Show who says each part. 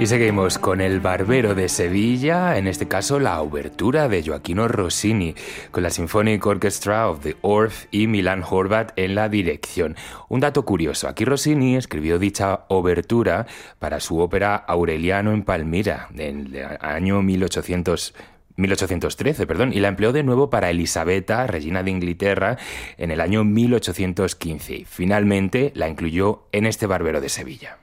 Speaker 1: Y seguimos con El Barbero de Sevilla, en este caso la obertura de Gioachino Rossini, con la Symphonic Orchestra of the Orff y Milan Horváth en la dirección. Un dato curioso, aquí Rossini escribió dicha obertura para su ópera Aureliano en Palmira, en el año 1813, y la empleó de nuevo para Elisabetta, reina de Inglaterra, en el año 1815. Finalmente la incluyó en este Barbero de Sevilla.